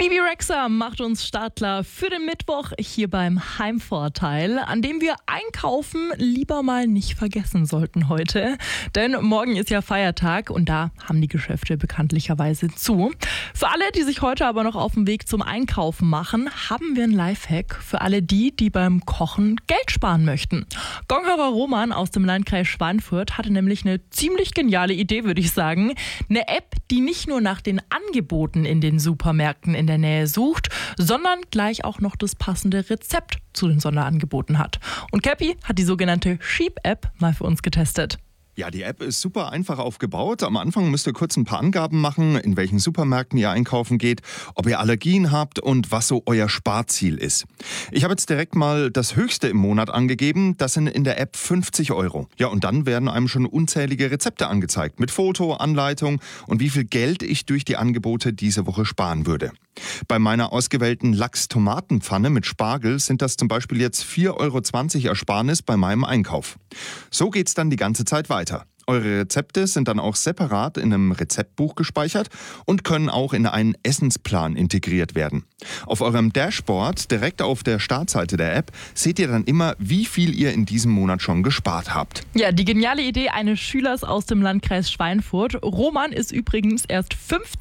Bibi Rexha macht uns startklar für den Mittwoch hier beim Heimvorteil, an dem wir Einkaufen lieber mal nicht vergessen sollten heute. Denn morgen ist ja Feiertag und da haben die Geschäfte bekanntlicherweise zu. Für alle, die sich heute aber noch auf den Weg zum Einkaufen machen, haben wir einen Lifehack für alle die beim Kochen Geld sparen möchten. Gonghörer Roman aus dem Landkreis Schweinfurt hatte nämlich eine ziemlich geniale Idee, würde ich sagen. Eine App, die nicht nur nach den Angeboten in den Supermärkten in der Nähe sucht, sondern gleich auch noch das passende Rezept zu den Sonderangeboten hat. Und Cappy hat die sogenannte Sheep-App mal für uns getestet. Ja, die App ist super einfach aufgebaut. Am Anfang müsst ihr kurz ein paar Angaben machen, in welchen Supermärkten ihr einkaufen geht, ob ihr Allergien habt und was so euer Sparziel ist. Ich habe jetzt direkt mal das Höchste im Monat angegeben. Das sind in der App 50 €. Ja, und dann werden einem schon unzählige Rezepte angezeigt mit Foto, Anleitung und wie viel Geld ich durch die Angebote diese Woche sparen würde. Bei meiner ausgewählten Lachs-Tomatenpfanne mit Spargel sind das zum Beispiel jetzt 4,20 € Ersparnis bei meinem Einkauf. So geht's dann die ganze Zeit weiter. Eure Rezepte sind dann auch separat in einem Rezeptbuch gespeichert und können auch in einen Essensplan integriert werden. Auf eurem Dashboard, direkt auf der Startseite der App, seht ihr dann immer, wie viel ihr in diesem Monat schon gespart habt. Ja, die geniale Idee eines Schülers aus dem Landkreis Schweinfurt. Roman ist übrigens erst 15